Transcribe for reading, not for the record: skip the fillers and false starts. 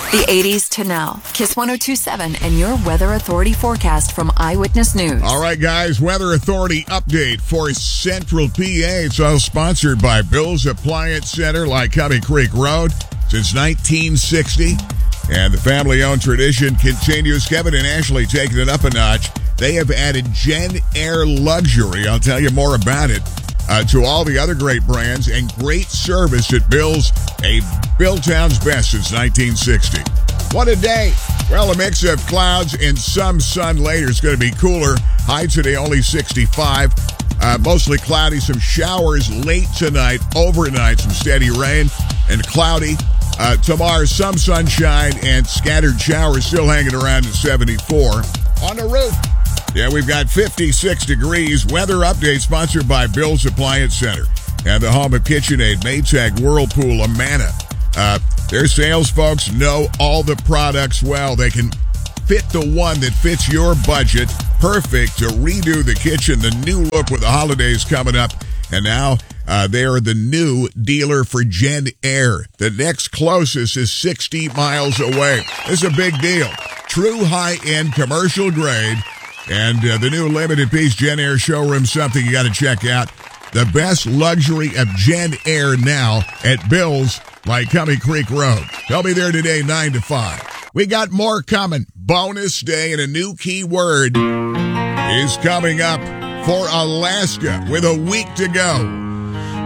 The 80s to now. Kiss 102.7 and your Weather Authority forecast from Eyewitness News. All right, guys, Weather Authority update for Central PA. It's all sponsored by Bill's Appliance Center, Lycoming Creek Road, since 1960. And the family-owned tradition continues. Kevin and Ashley taking it up a notch. They have added Jen Air Luxury. I'll tell you more about it. To all the other great brands and great service at Bill's, a Billtown's best since 1960. What a day. Well, a mix of clouds and some sun later. It's going to be cooler. High today only 65. Mostly cloudy, some showers late tonight, overnight, some steady rain and cloudy. Tomorrow, some sunshine and scattered showers still hanging around at 74. On the roof. Yeah, we've got 56 degrees. Weather update sponsored by Bill's Appliance Center and the home of KitchenAid, Maytag, Whirlpool, Amana. Their sales folks know all the products well. They can fit the one that fits your budget. Perfect to redo the kitchen. The new look with the holidays coming up. And now they are the new dealer for Jen Air. The next closest is 60 miles away. It's a big deal. True high-end commercial grade. And the new limited piece Jen Air showroom, something you got to check out. The best luxury of Jen Air now at Bill's, Lycoming Creek Road. They'll be there today, 9 to 5. We got more coming. Bonus day and a new keyword is coming up for Alaska with a week to go.